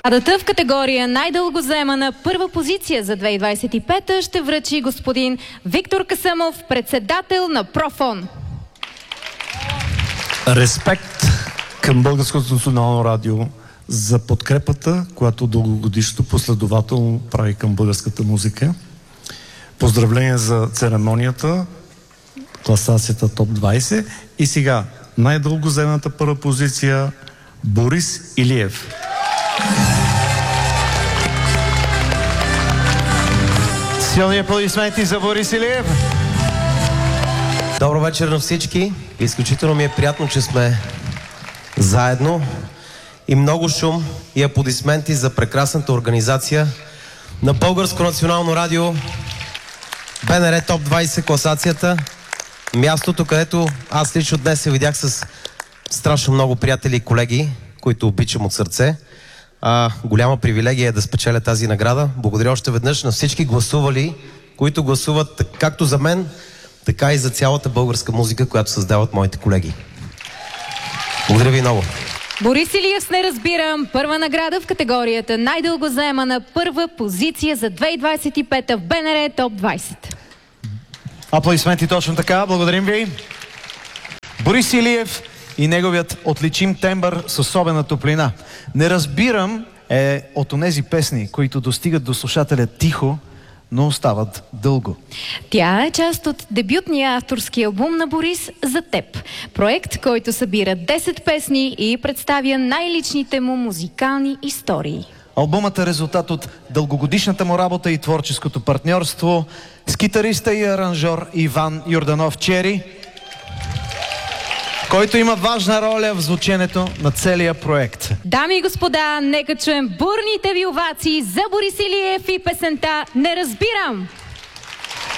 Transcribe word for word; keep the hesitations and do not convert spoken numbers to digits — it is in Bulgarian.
Наградата в категория най-дълго заемана първа позиция за две хиляди двадесет и пета ще връчи господин Виктор Касъмов, председател на Профон. Респект към Българското национално радио за подкрепата, която дългогодишно последователно прави към българската музика. Поздравления за церемонията, класацията топ двадесет. И сега най-дълго заеманата първа позиция Борис Илиев. Силни аплодисменти за Борис Илиев. Добро вечер на всички. Изключително ми е приятно, че сме заедно. И много шум и аплодисменти за прекрасната организация на Българско национално радио, БНР топ двадесет класацията. Мястото, където аз лично днес се видях с страшно много приятели и колеги, които обичам от сърце. А, голяма привилегия е да спечеля тази награда. Благодаря още веднъж на всички гласували, които гласуват както за мен, така и за цялата българска музика, която създават моите колеги. Благодаря ви много. Борис Илиев с "Не разбирам", първа награда в категорията най-дълго заемана първа позиция за две хиляди двадесет и пета в БНР топ двадесет. Аплодисменти точно така, благодарим ви. Борис Илиев и неговият отличим тембър с особена топлина. "Не разбирам" е от онези песни, които достигат до слушателя тихо, но остават дълго. Тя е част от дебютния авторски албум на Борис "За теб". Проект, който събира десет песни и представя най-личните му музикални истории. Албумът е резултат от дългогодишната му работа и творческото партньорство с китариста и аранжор Иван Йорданов Чери, който има важна роля в звученето на целия проект. Дами и господа, нека чуем бурните ви овации за Борис Илиев и песента "Не разбирам".